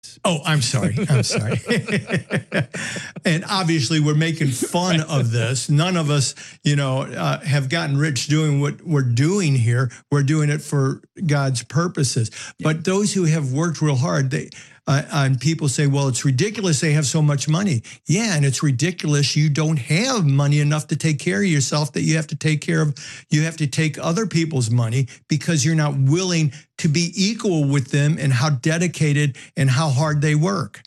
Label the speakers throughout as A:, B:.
A: Oh, I'm sorry. I'm sorry. And obviously, we're making fun of this. None of us, have gotten rich doing what we're doing here. We're doing it for God's purposes. Yeah. But those who have worked real hard, and people say, well, it's ridiculous they have so much money. Yeah, and it's ridiculous you don't have money enough to take care of yourself, that you have to take other people's money because you're not willing to be equal with them in how dedicated and how hard they work.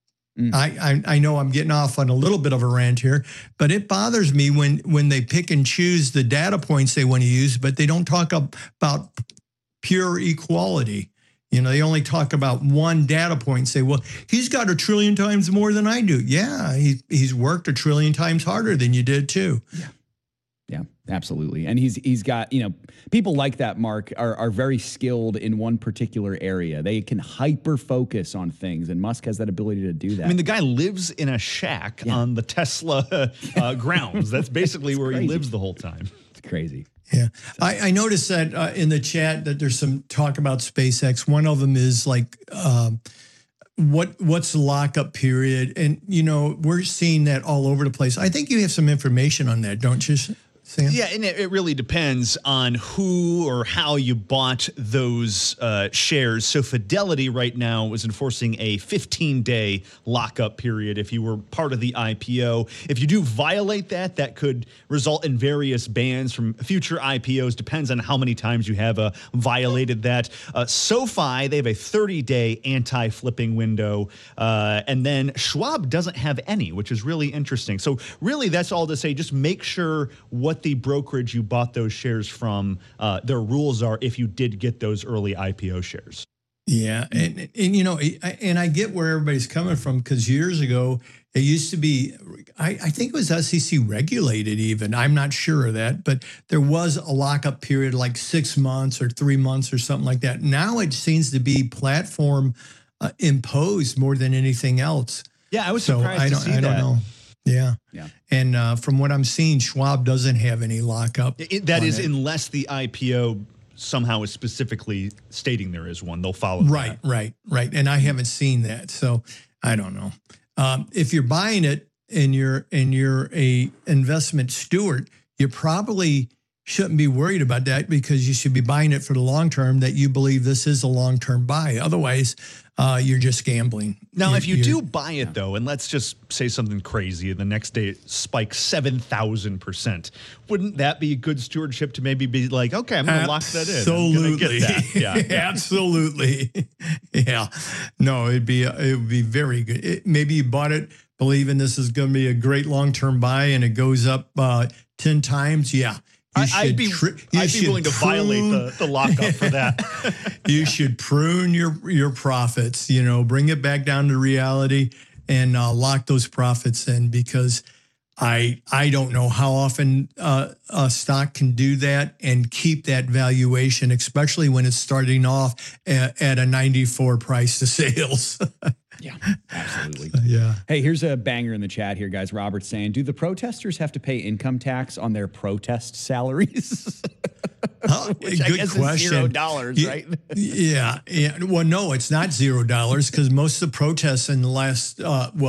A: I know I'm getting off on a little bit of a rant here, but it bothers me when they pick and choose the data points they want to use, but they don't talk about pure equality. They only talk about one data point and say, well, he's got 1 trillion times more than I do. Yeah, he's worked 1 trillion times harder than you did too.
B: Yeah, absolutely. And he's got, people like that, Mark, are very skilled in one particular area. They can hyper focus on things, and Musk has that ability to do that.
C: I mean, the guy lives in a shack on the Tesla grounds. That's basically where he lives the whole time.
B: It's crazy.
A: Yeah. I noticed that in the chat that there's some talk about SpaceX. One of them is like, what's the lockup period? And, we're seeing that all over the place. I think you have some information on that, don't you, Sam?
C: Yeah, and it really depends on who or how you bought those shares. So Fidelity right now is enforcing a 15-day lockup period if you were part of the IPO. If you do violate that, that could result in various bans from future IPOs. Depends on how many times you have violated that. SoFi, they have a 30-day anti-flipping window. And then Schwab doesn't have any, which is really interesting. So really, that's all to say. Just make sure what the brokerage you bought those shares from, their rules are if you did get those early IPO shares.
A: Yeah. And I get where everybody's coming from, because years ago, it used to be, I think it was SEC regulated even. I'm not sure of that, but there was a lockup period like 6 months or 3 months or something like that. Now it seems to be platform imposed more than anything else.
C: Yeah, I was surprised to see that. I don't know.
A: Yeah. And from what I'm seeing, Schwab doesn't have any lockup.
C: That is, unless the IPO somehow is specifically stating there is one, they'll follow
A: that. Right. And I haven't seen that, so I don't know. If you're buying it and you're a investment steward, you probably shouldn't be worried about that, because you should be buying it for the long term, that you believe this is a long-term buy. Otherwise, you're just gambling.
C: Now, if you do buy it, though, and let's just say something crazy, and the next day it spikes 7,000%, wouldn't that be good stordship to maybe be like, okay, I'm going to lock that in.
A: Absolutely.
C: Get that. Yeah.
A: Absolutely. Yeah. No, it would be very good. Maybe you bought it believing this is going to be a great long-term buy, and it goes up 10 times. Yeah.
C: I'd be willing to violate the lockup for that.
A: You should prune your profits, bring it back down to reality, and lock those profits in, because I don't know how often a stock can do that and keep that valuation, especially when it's starting off at a 94 price to sales.
B: Yeah, absolutely.
A: Yeah.
B: Hey, here's a banger in the chat here, guys. Robert's saying, do the protesters have to pay income tax on their protest salaries? Which I guess
A: question.
B: Is $0, right?
A: Yeah. Well, no, it's not $0, because most of the protests in the last,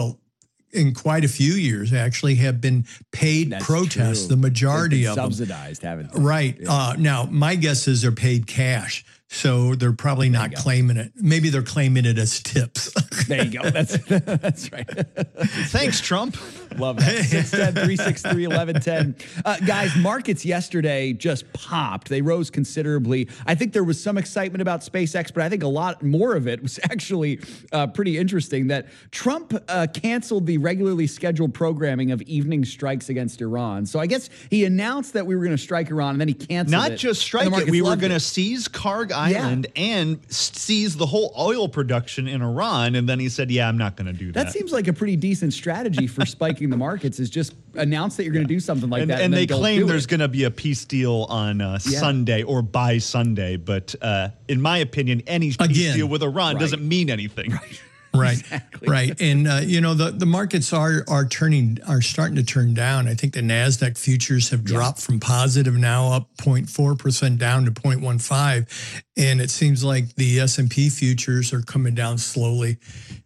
A: in quite a few years actually have been paid protests.
B: True.
A: The majority of
B: subsidized,
A: them.
B: haven't they?
A: Right. Yeah. Now, my guess is they're paid cash. So they're probably not claiming it. Maybe they're claiming it as tips.
B: There you go. That's right.
C: Thanks, Trump.
B: Love that. 610-363-1110. Guys, markets yesterday just popped. They rose considerably. I think there was some excitement about SpaceX, but I think a lot more of it was actually pretty interesting that Trump canceled the regularly scheduled programming of evening strikes against Iran. So I guess he announced that we were going to strike Iran, and then he canceled it.
C: Not just strike it. We were going to seize Karg Island and seize the whole oil production in Iran. And then he said, yeah, I'm not going to do that.
B: That seems like a pretty decent strategy for spiking the markets, is just announce that you're going to do something like that.
C: And they claim there's going to be a peace deal on Sunday or by Sunday. But in my opinion, any peace deal with Iran doesn't mean anything.
A: Right.
B: Exactly.
A: Right. And the markets are starting to turn down. I think the NASDAQ futures have dropped from positive now up 0.4% down to 0.15. And it seems like the S&P futures are coming down slowly.